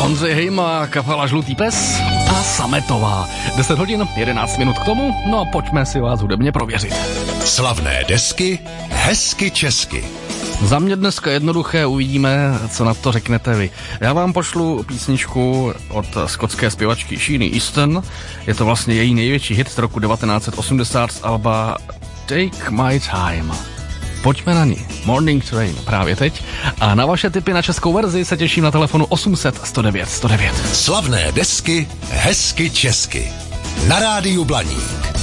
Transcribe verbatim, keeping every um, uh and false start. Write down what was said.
Ondřej Hejma, kapela Žlutý pes a Sametová. deset hodin, jedenáct minut k tomu, no a pojďme si vás hudebně prověřit. Slavné desky, hezky česky. Za mě dneska jednoduché, uvidíme, co na to řeknete vy. Já vám pošlu písničku od skotské zpěvačky Sheeny Easton. Je to vlastně její největší hit z roku devatenáct set osmdesát z alba Take My Time. Pojďme na ní. Morning Train právě teď. A na vaše tipy na českou verzi se těším na telefonu osm set sto devět sto devět. Slavné desky, hezky česky. Na rádiu Blaník.